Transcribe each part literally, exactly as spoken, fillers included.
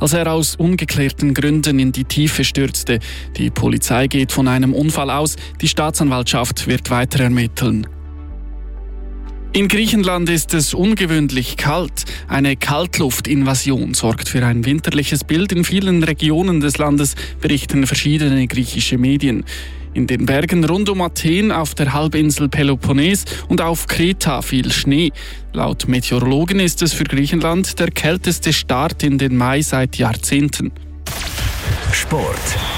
als er aus ungeklärten Gründen in die Tiefe stürzte. Die Polizei geht von einem Unfall aus, die Staatsanwaltschaft wird weiter ermitteln. In Griechenland ist es ungewöhnlich kalt. Eine Kaltluftinvasion sorgt für ein winterliches Bild in vielen Regionen des Landes, berichten verschiedene griechische Medien. In den Bergen rund um Athen, auf der Halbinsel Peloponnes und auf Kreta fiel Schnee. Laut Meteorologen ist es für Griechenland der kälteste Start in den Mai seit Jahrzehnten. Sport.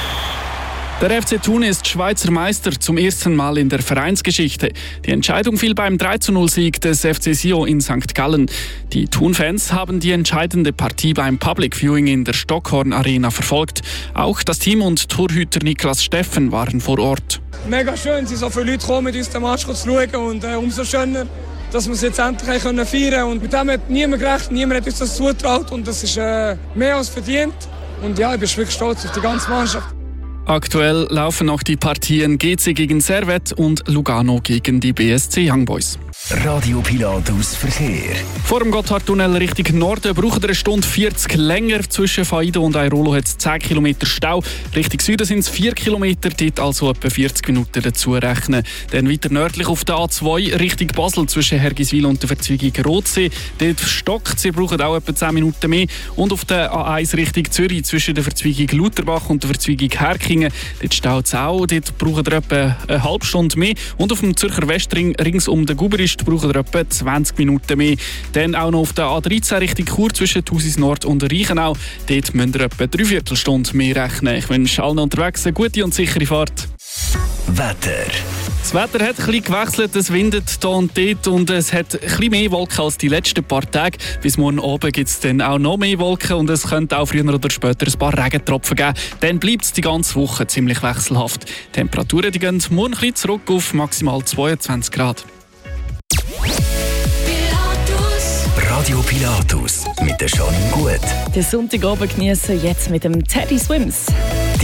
Der F C Thun ist Schweizer Meister zum ersten Mal in der Vereinsgeschichte. Die Entscheidung fiel beim drei zu null Sieg des F C Sion in Sankt Gallen. Die Thun-Fans haben die entscheidende Partie beim Public Viewing in der Stockhorn Arena verfolgt. Auch das Team und Torhüter Niklas Steffen waren vor Ort. Mega schön, es sind so viele Leute gekommen, mit uns den Match zu schauen und äh, umso schöner, dass wir es jetzt endlich feiern können. Und mit dem hat niemand gerechnet, niemand hat uns das zugetraut und das ist äh, mehr als verdient. Und ja, ich bin wirklich stolz auf die ganze Mannschaft. Aktuell laufen noch die Partien G C gegen Servette und Lugano gegen die B S C Young Boys. Radio Pilatus Verkehr. Vor dem Gotthardtunnel Richtung Norden braucht er eine Stunde vierzig länger. Zwischen Faido und Airolo hat es zehn Kilometer Stau. Richtung Süden sind es vier Kilometer, dort also etwa vierzig Minuten dazu rechnen. Dann weiter nördlich auf der A zwei Richtung Basel zwischen Hergiswil und der Verzweigung Rotsee. Dort stockt sie, brauchen auch etwa zehn Minuten mehr. Und auf der A eins Richtung Zürich zwischen der Verzweigung Lutherbach und der Verzweigung Herkingen. Dort staut es auch, dort brauchen wir etwa eine halbe Stunde mehr. Und auf dem Zürcher Westring rings um den Guberisch brauchen wir etwa zwanzig Minuten mehr. Dann auch noch auf der A dreizehn Richtung Chur zwischen Thusis Nord und Reichenau. Dort müsst ihr etwa dreiviertel Stunde mehr rechnen. Ich wünsche allen unterwegs eine gute und sichere Fahrt. Wetter. Das Wetter hat ein bisschen gewechselt, es windet hier und dort und es hat ein bisschen mehr Wolken als die letzten paar Tage. Bis morgen Abend gibt es dann auch noch mehr Wolken und es könnte auch früher oder später ein paar Regentropfen geben. Dann bleibt es die ganze Woche ziemlich wechselhaft. Die Temperaturen die gehen morgen ein bisschen zurück auf maximal zweiundzwanzig Grad. Radio Pilatus mit der Janine Gut. Den Sonntagabend genießen jetzt mit dem Teddy Swims.